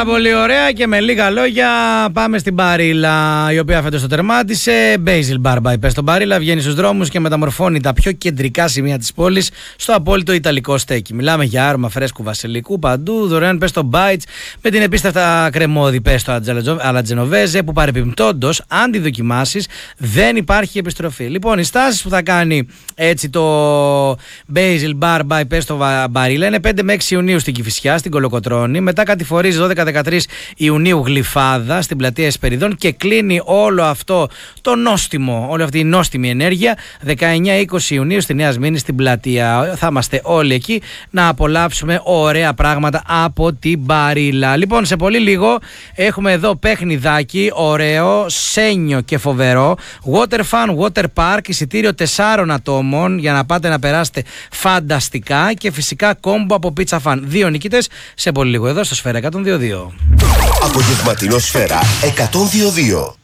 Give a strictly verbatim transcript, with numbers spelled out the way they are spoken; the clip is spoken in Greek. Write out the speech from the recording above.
Πάρα πολύ ωραία και με λίγα λόγια πάμε στην Μπαρίλα, η οποία φέτος το τερμάτισε. Basil Bar by Pesto Barilla βγαίνει στους δρόμους και μεταμορφώνει τα πιο κεντρικά σημεία της πόλης στο απόλυτο ιταλικό στέκι. Μιλάμε για άρωμα φρέσκου βασιλικού παντού, δωρεάν pesto bites με την επίστευτα κρεμόδι pesto alla genovese που παρεπιπτόντως, αν τη δοκιμάσεις, δεν υπάρχει επιστροφή. Λοιπόν, οι στάσεις που θα κάνει έτσι το Basil Bar by Pesto Barilla είναι πέντε με έξι Ιουνίου στην Κηφισιά, στην Κολοκοτρώνη. Μετά κατηφορίζει δώδεκα με δεκατρείς Ιουνίου Γλυφάδα στην πλατεία Εσπεριδών και κλείνει όλο αυτό το νόστιμο, όλη αυτή η νόστιμη ενέργεια δεκαεννιά με είκοσι Ιουνίου στη Νέα Σμύρνη στην πλατεία. Θα είμαστε όλοι εκεί να απολαύσουμε ωραία πράγματα από την Μπαρίλα. Λοιπόν, σε πολύ λίγο έχουμε εδώ παιχνιδάκι ωραίο, σένιο και φοβερό. Water Fun Water Park, εισιτήριο τεσσάρων ατόμων για να πάτε να περάσετε φανταστικά και φυσικά κόμπο από Pizza Fun. Δύο νικητές σε πολύ λίγο εδώ στο Σφαίρα εκατόν δύο δύο. Απογευματινό Σφαίρα εκατόν δύο δύο.